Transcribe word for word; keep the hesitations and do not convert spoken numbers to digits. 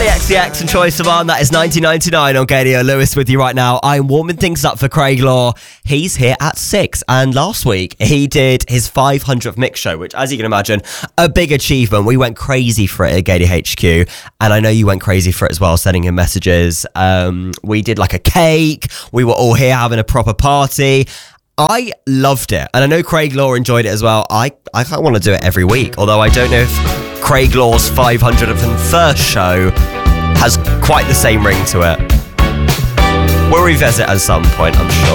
Charlie X C X and Troye Sivan. That is nineteen ninety-nine on Gadio. Lewis with you right now. I'm warming things up for Craig Law. He's here at six, and last week he did his five hundredth mix show, which, as you can imagine, a big achievement. We went crazy for it at Gadio H Q, and I know you went crazy for it as well, sending him messages. Um, we did like a cake. We were all here having a proper party. I loved it, and I know Craig Law enjoyed it as well. I, I kind of want to do it every week, although I don't know if Craig Law's five hundred first show has quite the same ring to it. We'll revisit at some point, I'm sure.